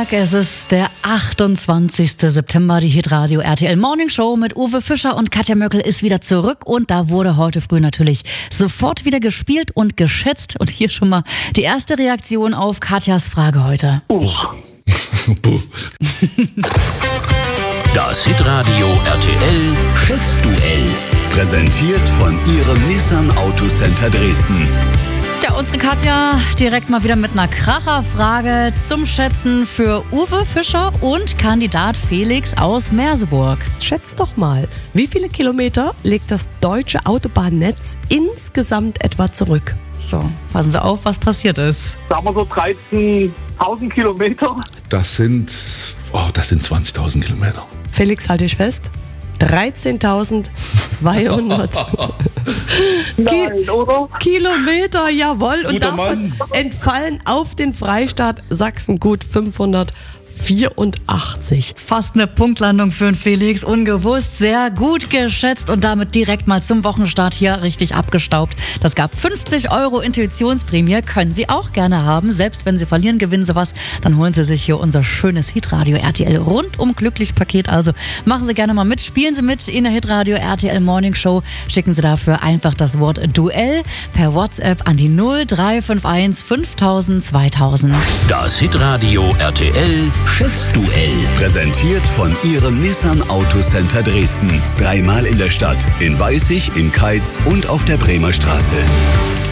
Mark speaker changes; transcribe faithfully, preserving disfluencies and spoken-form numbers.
Speaker 1: Dienstag, es ist der achtundzwanzigster September, die Hitradio R T L Morning Show mit Uwe Fischer und Katja Möckel ist wieder zurück und da wurde heute früh natürlich sofort wieder gespielt und geschätzt und hier schon mal die erste Reaktion auf Katjas Frage heute.
Speaker 2: Uh.
Speaker 3: Das Hitradio R T L Schätzduell. Präsentiert von Ihrem Nissan Autocenter Dresden.
Speaker 1: Ja, unsere Katja direkt mal wieder mit einer Kracherfrage zum Schätzen für Uwe Fischer und Kandidat Felix aus Merseburg.
Speaker 2: Schätzt doch mal, wie viele Kilometer legt das deutsche Autobahnnetz insgesamt etwa zurück?
Speaker 1: So, passen Sie auf, was passiert ist.
Speaker 4: Sagen wir so dreizehntausend Kilometer.
Speaker 5: Das sind, oh, das sind zwanzigtausend Kilometer.
Speaker 2: Felix, halte ich fest. dreizehntausendzweihundert
Speaker 4: Nein, oder?
Speaker 2: Kilometer, jawohl. Und
Speaker 5: Guter
Speaker 2: davon
Speaker 5: Mann.
Speaker 2: entfallen auf den Freistaat Sachsen gut fünfhundertvierundachtzig.
Speaker 1: Fast eine Punktlandung für den Felix, ungewusst, sehr gut geschätzt und damit direkt mal zum Wochenstart hier richtig abgestaubt. Das gab fünfzig Euro Intuitionsprämie, können Sie auch gerne haben. Selbst wenn Sie verlieren, gewinnen Sie was, dann holen Sie sich hier unser schönes Hitradio R T L rundum glücklich Paket. Also machen Sie gerne mal mit, spielen Sie mit in der Hitradio R T L Morning Show. Schicken Sie dafür einfach das Wort Duell per WhatsApp an die null drei fünf eins fünftausend zweitausend.
Speaker 3: Das Hitradio R T L Schätzduell.
Speaker 6: Präsentiert von Ihrem Nissan Autocenter Dresden. Dreimal in der Stadt, in Weißig, in Keitz und auf der Bremer Straße.